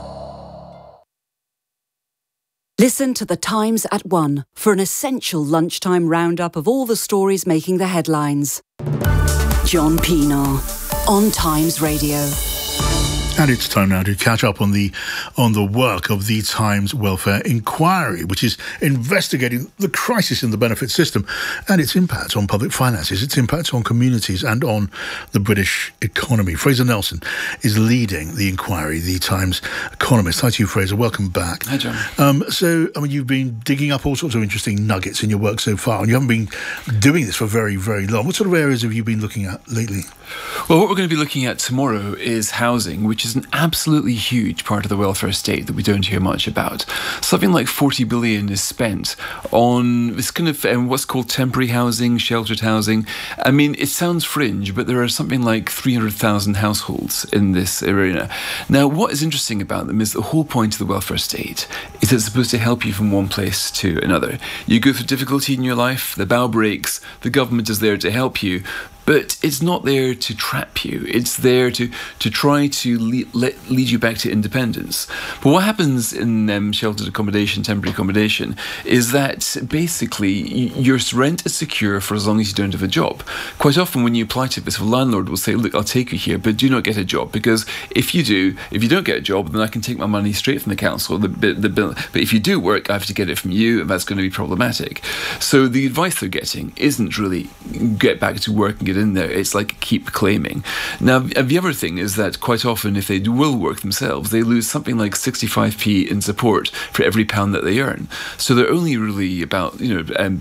Listen to The Times at one for an essential lunchtime roundup of all the stories making the headlines. John Pienaar on Times Radio. And it's time now to catch up on the on the work of the Times Welfare Inquiry, which is investigating the crisis in the benefit system and its impacts on public finances, its impacts on communities and on the British economy. Fraser Nelson is leading the inquiry, the Times economist. Hi to you, Fraser. Welcome back. Hi, John. Um, so, I mean, you've been digging up all sorts of interesting nuggets in your work so far, and you haven't been doing this for very, very long. What sort of areas have you been looking at lately? Well, what we're going to be looking at tomorrow is housing, which is an absolutely huge part of the welfare state that we don't hear much about. Something like forty billion is spent on this kind of um, what's called temporary housing, sheltered housing. I mean, it sounds fringe, but there are something like three hundred thousand households in this arena. Now, what is interesting about them is the whole point of the welfare state is it's supposed to help you from one place to another. You go through difficulty in your life, the bow breaks, the government is there to help you. But it's not there to trap you. It's there to, to try to lead, let, lead you back to independence. But what happens in um, sheltered accommodation, temporary accommodation, is that basically your rent is secure for as long as you don't have a job. Quite often when you apply to this, a landlord will say, look, I'll take you here, but do not get a job, because if you do, if you don't get a job, then I can take my money straight from the council. The, the bill. But if you do work, I have to get it from you, and that's going to be problematic. So the advice they're getting isn't really get back to work and get in there. It's like keep claiming. Now, the other thing is that quite often, if they will work themselves, they lose something like sixty-five p in support for every pound that they earn. So they're only really about, you know, um,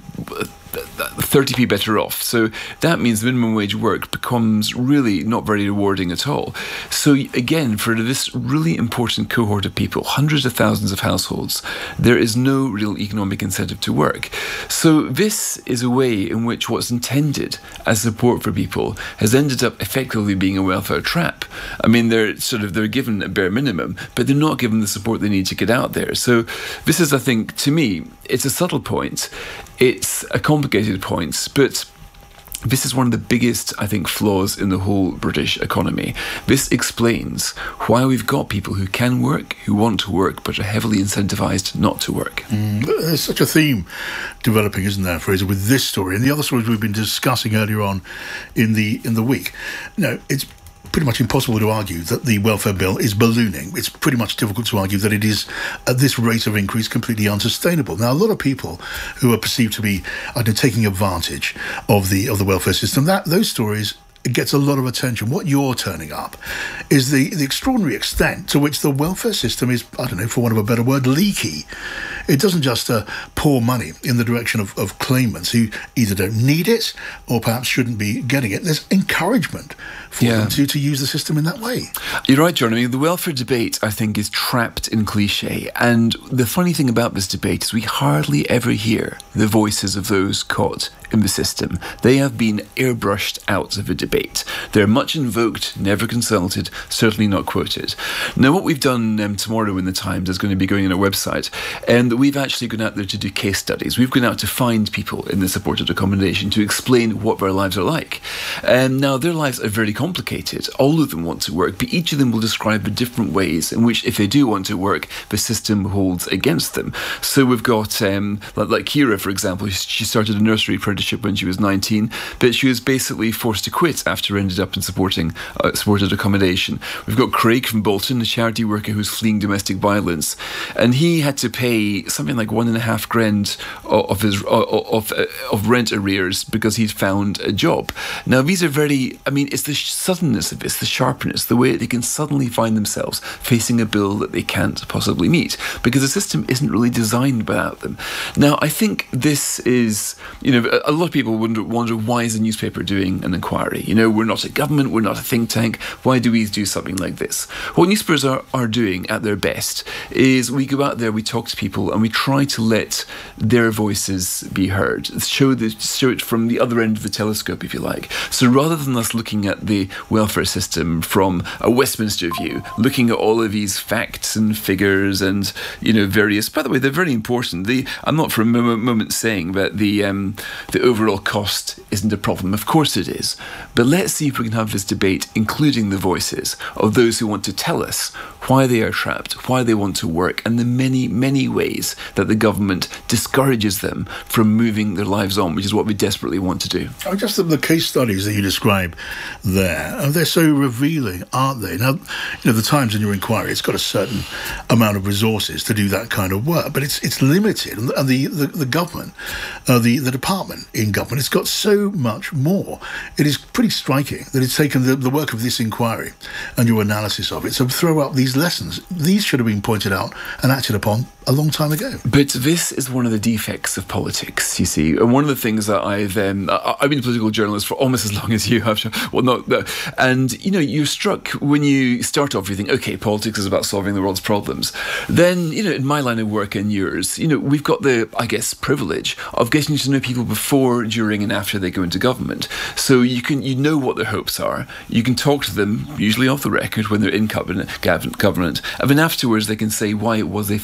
thirty p better off. So that means minimum wage work becomes really not very rewarding at all. So again, for this really important cohort of people, hundreds of thousands of households, there is no real economic incentive to work. So this is a way in which what's intended as support for people has ended up effectively being a welfare trap. I mean, they're sort of they're given a bare minimum, but they're not given the support they need to get out there. So this is, I think, to me, it's a subtle point. It's a complicated point, but this is one of the biggest, I think, flaws in the whole British economy. This explains why we've got people who can work, who want to work, but are heavily incentivised not to work. Mm, there's such a theme developing, isn't there, Fraser, with this story and the other stories we've been discussing earlier on in the in the week. No, it's pretty much impossible to argue that the welfare bill is ballooning. It's pretty much difficult to argue that it is, at this rate of increase, completely unsustainable. Now, a lot of people who are perceived to be, I don't know, taking advantage of the of the welfare system, that those stories, it gets a lot of attention. What you're turning up is the, the extraordinary extent to which the welfare system is, I don't know, for want of a better word, leaky. It doesn't just uh, pour money in the direction of, of claimants who either don't need it or perhaps shouldn't be getting it. There's encouragement for yeah. them to, to use the system in that way. You're right, John. I mean, the welfare debate, I think, is trapped in cliche. And the funny thing about this debate is we hardly ever hear the voices of those caught in the system. They have been airbrushed out of a debate. They're much invoked, never consulted, certainly not quoted. Now, what we've done um, tomorrow in the Times is going to be going on our website, and we've actually gone out there to do case studies. We've gone out to find people in the supported accommodation to explain what their lives are like. And now, their lives are very complicated. All of them want to work, but each of them will describe the different ways in which, if they do want to work, the system holds against them. So we've got, um, like, like Kira, for example, she started a nursery apprenticeship when she was nineteen, but she was basically forced to quit after ended up in supporting uh, supported accommodation. We've got Craig from Bolton, a charity worker who's fleeing domestic violence, and he had to pay something like one and a half grand of his of of, of rent arrears because he'd found a job. Now, these are very, I mean, it's the suddenness of this, the sharpness, the way that they can suddenly find themselves facing a bill that they can't possibly meet because the system isn't really designed without them. Now, I think this is, you know, a lot of people wonder, wonder why is the newspaper doing an inquiry? You know, we're not a government, we're not a think tank. Why do we do something like this? What newspapers are, are doing at their best is we go out there, we talk to people, and we try to let their voices be heard. Show the show it from the other end of the telescope, if you like. So rather than us looking at the welfare system from a Westminster view, looking at all of these facts and figures and, you know, various, by the way, they're very important. The, I'm not for a moment saying that the um, the overall cost isn't a problem. Of course it is. But let's see if we can have this debate, including the voices of those who want to tell us why they are trapped, why they want to work, and the many, many ways that the government discourages them from moving their lives on, which is what we desperately want to do. Oh, just the, the case studies that you describe there, uh, they're so revealing, aren't they? Now, you know, the Times in your inquiry, it's got a certain amount of resources to do that kind of work, but it's it's limited. And the, the, the government, uh, the, the department in government, it's got so much more. It is pretty striking that it's taken the, the work of this inquiry and your analysis of it to throw up these lessons. These should have been pointed out and acted upon a long time ago. But this is one of the defects of politics, you see. And one of the things that I've... Um, I've been a political journalist for almost as long as you have. Well, not... No. And, you know, you're struck when you start off, you think, OK, politics is about solving the world's problems. Then, you know, in my line of work and yours, you know, we've got the, I guess, privilege of getting to know people before, during and after they go into government. So you can, you know what their hopes are. You can talk to them, usually off the record, when they're in government, government. And then afterwards they can say why it was they failed to do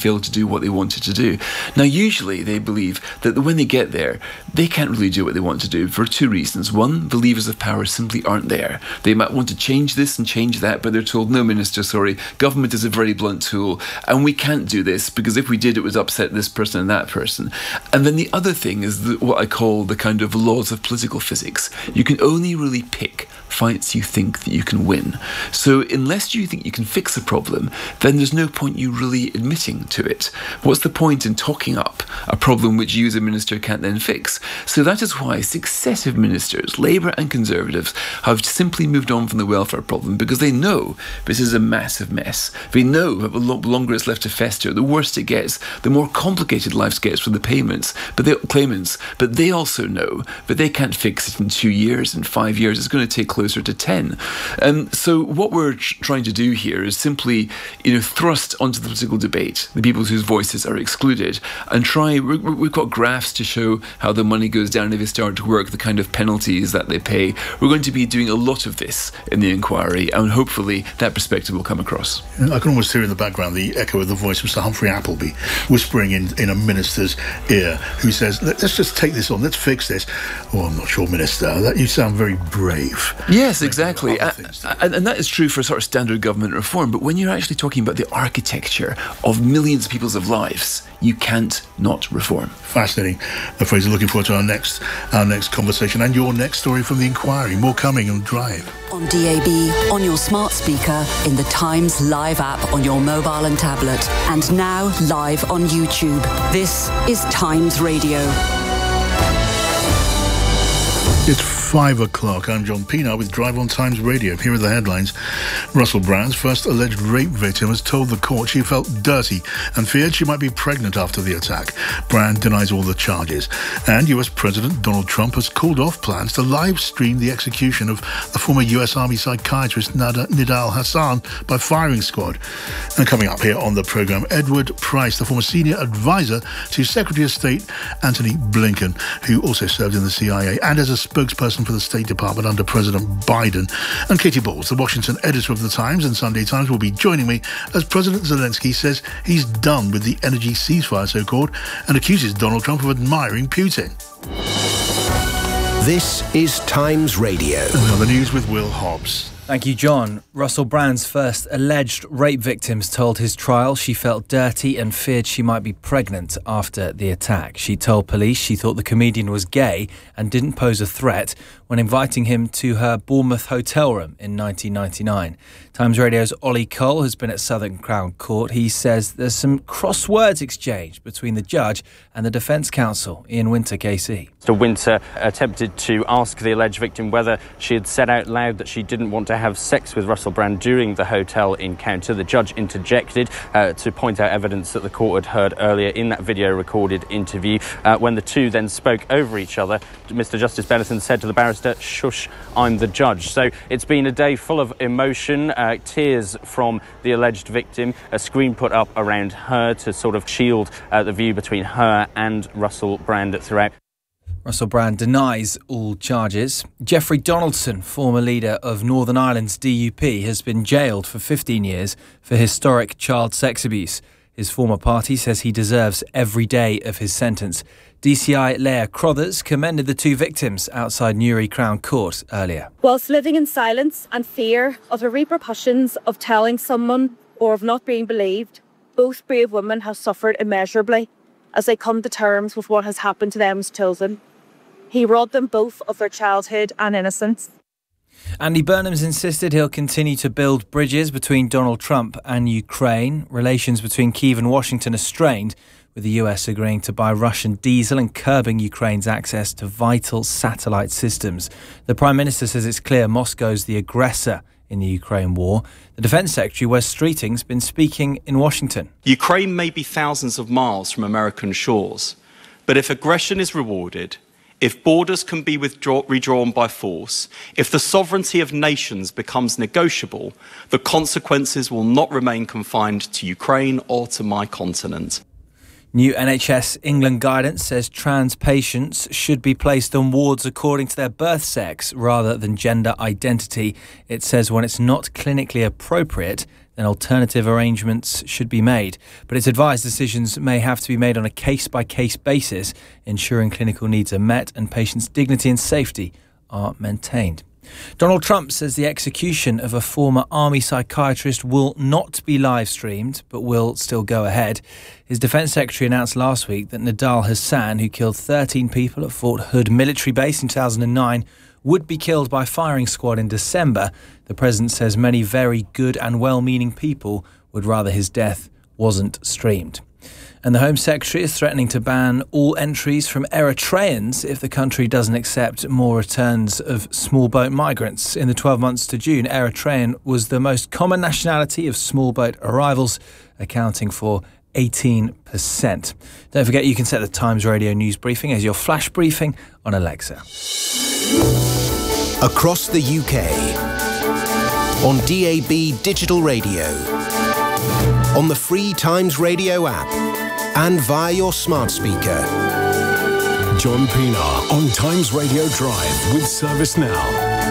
what they wanted to do. Now, usually they believe that when they get there, they can't really do what they want to do for two reasons. One, the levers of power simply aren't there. They might want to change this and change that, but they're told, no, Minister, sorry, government is a very blunt tool, and we can't do this because if we did, it would upset this person and that person. And then the other thing is the, what I call the kind of laws of political physics. You can only really pick fights you think that you can win. So unless you think you can fix a problem, then there's no point you really admitting to it. What's the point in talking up a problem which you as a minister can't then fix? So that is why successive ministers, Labour and Conservatives, have simply moved on from the welfare problem, because they know this is a massive mess. They know that the longer it's left to fester, the worse it gets, the more complicated life gets for the payments, but they, claimants. But they also know that they can't fix it in two years, in five years. It's going to take closer to ten. Um, so what we're tr- trying to do here is simply, you know, thrust onto the political debate the people whose voices are excluded, and try. We're, we've got graphs to show how the money goes down if they start to work, the kind of penalties that they pay. We're going to be doing a lot of this in the inquiry, and hopefully that perspective will come across. I can almost hear in the background the echo of the voice of Sir Humphrey Appleby whispering in, in a minister's ear, who says, let's just take this on, let's fix this. Oh, I'm not sure, Minister, that you sound very brave. Yes, exactly. And, and, and that is true for sort of standard government reform. But when you're actually talking about the architecture of millions of people's lives, you can't not reform. Fascinating. Uh, Fraser, looking forward to our next our next conversation and your next story from the inquiry. More coming on Drive. On D A B, on your smart speaker, in the Times Live app on your mobile and tablet, and now live on YouTube. This is Times Radio. It's five o'clock. I'm John Pienaar with Drive on Times Radio. Here are the headlines. Russell Brand's first alleged rape victim has told the court she felt dirty and feared she might be pregnant after the attack. Brand denies all the charges. And U S President Donald Trump has called off plans to live stream the execution of the former U S Army psychiatrist Nada, Nidal Hassan by firing squad. And coming up here on the programme, Edward Price, the former senior advisor to Secretary of State Antony Blinken, who also served in the C I A and as a spokesperson for the State Department under President Biden. And Katie Bowles, the Washington editor of The Times and Sunday Times, will be joining me as President Zelensky says he's done with the energy ceasefire, so-called, and accuses Donald Trump of admiring Putin. This is Times Radio. And now the news with Will Hobbs. Thank you, John. Russell Brand's first alleged rape victims told his trial she felt dirty and feared she might be pregnant after the attack. She told police she thought the comedian was gay and didn't pose a threat when inviting him to her Bournemouth hotel room in nineteen ninety-nine. Times Radio's Ollie Cole has been at Southern Crown Court. He says there's some cross words exchanged between the judge and the defence counsel, Ian Winter, K C. Mister Winter attempted to ask the alleged victim whether she had said out loud that she didn't want to have sex with Russell Brand during the hotel encounter. The judge interjected uh, to point out evidence that the court had heard earlier in that video recorded interview. Uh, when the two then spoke over each other, Mister Justice Benison said to the barrister, "Shush, I'm the judge." So it's been a day full of emotion, uh, tears from the alleged victim, a screen put up around her to sort of shield uh, the view between her and Russell Brand throughout. Russell Brand denies all charges. Jeffrey Donaldson, former leader of Northern Ireland's D U P, has been jailed for fifteen years for historic child sex abuse. His former party says he deserves every day of his sentence. D C I Leah Crothers commended the two victims outside Newry Crown Court earlier. Whilst living in silence and fear of the repercussions of telling someone or of not being believed, both brave women have suffered immeasurably as they come to terms with what has happened to them as children. He robbed them both of their childhood and innocence. Andy Burnham's insisted he'll continue to build bridges between Donald Trump and Ukraine. Relations between Kyiv and Washington are strained, with the U S agreeing to buy Russian diesel and curbing Ukraine's access to vital satellite systems. The Prime Minister says it's clear Moscow's the aggressor in the Ukraine war. The Defence Secretary, Wes Streeting's been speaking in Washington. Ukraine may be thousands of miles from American shores, but if aggression is rewarded, if borders can be withdraw- redrawn by force, if the sovereignty of nations becomes negotiable, the consequences will not remain confined to Ukraine or to my continent. New N H S England guidance says trans patients should be placed on wards according to their birth sex rather than gender identity. It says when it's not clinically appropriate, then alternative arrangements should be made. But it's advised decisions may have to be made on a case-by-case basis, ensuring clinical needs are met and patients' dignity and safety are maintained. Donald Trump says the execution of a former army psychiatrist will not be live-streamed, but will still go ahead. His defence secretary announced last week that Nidal Hassan, who killed thirteen people at Fort Hood military base in two thousand nine, would be killed by firing squad in December. The president says many very good and well-meaning people would rather his death wasn't streamed. And the Home Secretary is threatening to ban all entries from Eritreans if the country doesn't accept more returns of small boat migrants. In the twelve months to June, Eritrean was the most common nationality of small boat arrivals, accounting for eighteen percent. Don't forget you can set the Times Radio news briefing as your flash briefing on Alexa. Across the U K, on D A B digital radio, on the free Times Radio app, and via your smart speaker. John Pienaar on Times Radio Drive with ServiceNow.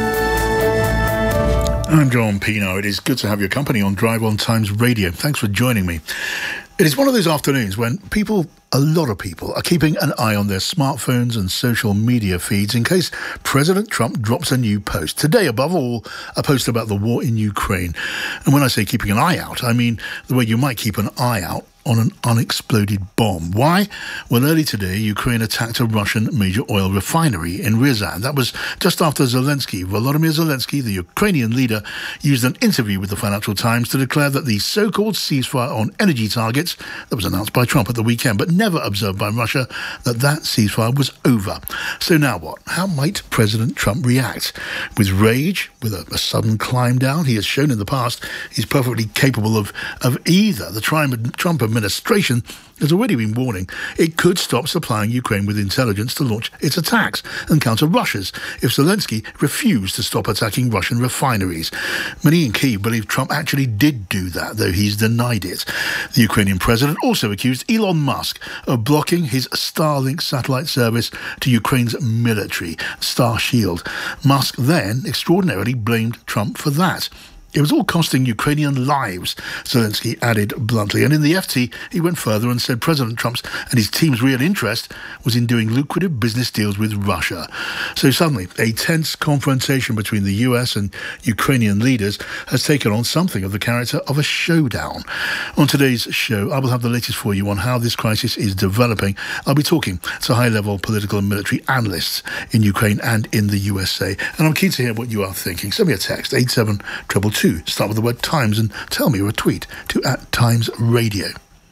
I'm John Pienaar. It is good to have your company on Drive on Times Radio. Thanks for joining me. It is one of those afternoons when people, a lot of people, are keeping an eye on their smartphones and social media feeds in case President Trump drops a new post. Today, above all, a post about the war in Ukraine. And when I say keeping an eye out, I mean the way you might keep an eye out on an unexploded bomb. Why? Well, early today, Ukraine attacked a Russian major oil refinery in Ryazan. That was just after Zelensky, Volodymyr Zelensky, the Ukrainian leader, used an interview with the Financial Times to declare that the so-called ceasefire on energy targets that was announced by Trump at the weekend, but never observed by Russia, that that ceasefire was over. So now what? How might President Trump react? With rage? With a, a sudden climb down? He has shown in the past he's perfectly capable of, of either. The Trump administration administration has already been warning it could stop supplying Ukraine with intelligence to launch its attacks and counter Russia's if Zelensky refused to stop attacking Russian refineries. Many in Kyiv believe Trump actually did do that, though he's denied it. The Ukrainian president also accused Elon Musk of blocking his Starlink satellite service to Ukraine's military, Starshield. Musk then extraordinarily blamed Trump for that. It was all costing Ukrainian lives, Zelensky added bluntly. And in the F T, he went further and said President Trump's and his team's real interest was in doing lucrative business deals with Russia. So suddenly, a tense confrontation between the U S and Ukrainian leaders has taken on something of the character of a showdown. On today's show, I will have the latest for you on how this crisis is developing. I'll be talking to high-level political and military analysts in Ukraine and in the U S A. And I'm keen to hear what you are thinking. Send me a text, eight seven two two. Start with the word Times and tell me, or a tweet to at Times Radio.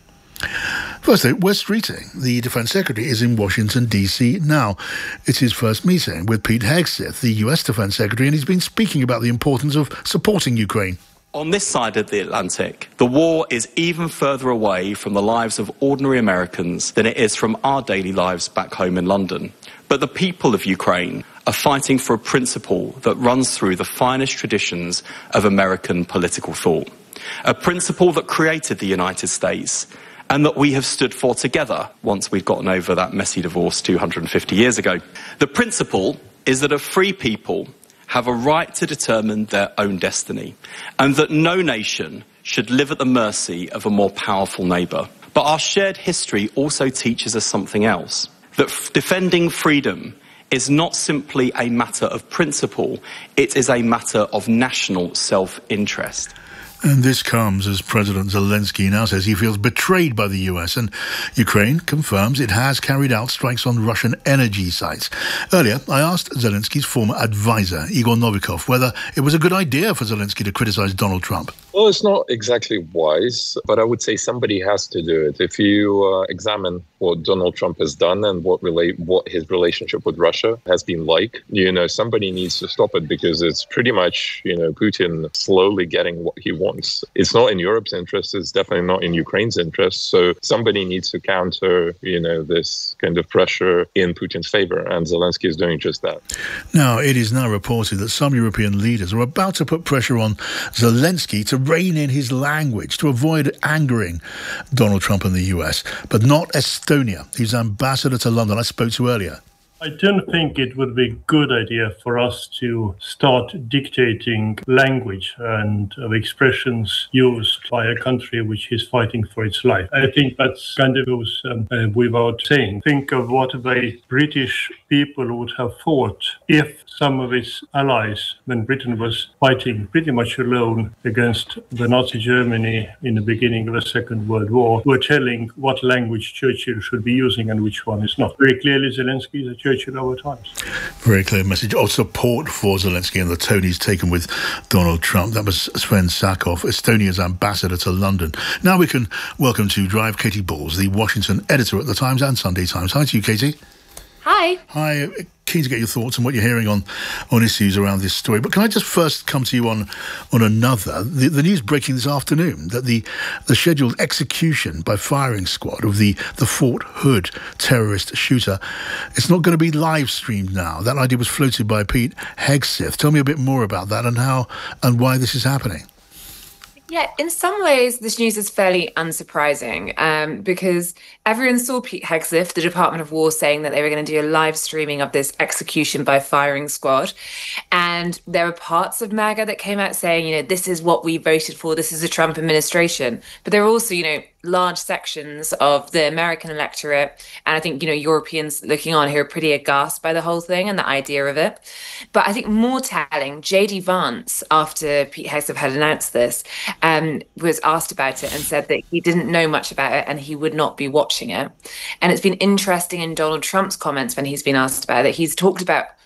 First, though, Wes Streeting, the Defence Secretary, is in Washington, D C now. It's his first meeting with Pete Hegseth, the U S Defence Secretary, and he's been speaking about the importance of supporting Ukraine. On this side of the Atlantic, the war is even further away from the lives of ordinary Americans than it is from our daily lives back home in London. But the people of Ukraine are fighting for a principle that runs through the finest traditions of American political thought. A principle that created the United States and that we have stood for together once we've gotten over that messy divorce two hundred fifty years ago. The principle is that a free people have a right to determine their own destiny and that no nation should live at the mercy of a more powerful neighbour. But our shared history also teaches us something else, that f- defending freedom is not simply a matter of principle, it is a matter of national self-interest. And this comes as President Zelensky now says he feels betrayed by the U S, and Ukraine confirms it has carried out strikes on Russian energy sites. Earlier, I asked Zelensky's former advisor, Igor Novikov, whether it was a good idea for Zelensky to criticize Donald Trump. Well, it's not exactly wise, but I would say somebody has to do it. If you uh, examine what Donald Trump has done and what relate what his relationship with Russia has been like, you know, somebody needs to stop it because it's pretty much, you know, Putin slowly getting what he wants. It's not in Europe's interest. It's definitely not in Ukraine's interest. So somebody needs to counter, you know, this kind of pressure in Putin's favor. And Zelensky is doing just that. Now, it is now reported that some European leaders are about to put pressure on Zelensky to rein in his language to avoid angering Donald Trump and the U S, but not Estonia, whose ambassador to London I spoke to earlier. I don't think it would be a good idea for us to start dictating language and of expressions used by a country which is fighting for its life. I think that's kind of goes um, uh, without saying. Think of what the British people would have thought if some of its allies, when Britain was fighting pretty much alone against the Nazi Germany in the beginning of the Second World War, were telling what language Churchill should be using and which one is not. Very clearly, Zelensky is a Churchill over times. Very clear message of support for Zelensky and the tone he's taken with Donald Trump. That was Sven Sakov, Estonia's ambassador to London. Now we can welcome to Drive Katy Balls, the Washington editor at The Times and Sunday Times. Hi to you, Katy. Hi. Hi. Keen to get your thoughts on what you're hearing on, on issues around this story. But can I just first come to you on on another? The, the news breaking this afternoon that the the scheduled execution by firing squad of the, the Fort Hood terrorist shooter, it's not going to be live streamed now. That idea was floated by Pete Hegseth. Tell me a bit more about that and how and why this is happening. Yeah, in some ways, this news is fairly unsurprising um, because everyone saw Pete Hegseth, the Department of War, saying that they were going to do a live streaming of this execution by firing squad. And there were parts of MAGA that came out saying, you know, this is what we voted for. This is the Trump administration. But there are also, you know, large sections of the American electorate, and I think, you know, Europeans looking on who are pretty aghast by the whole thing and the idea of it. But I think more telling, J D Vance, after Pete Hegseth had announced this, um, was asked about it and said that he didn't know much about it and he would not be watching it. And it's been interesting in Donald Trump's comments when he's been asked about it. He's talked about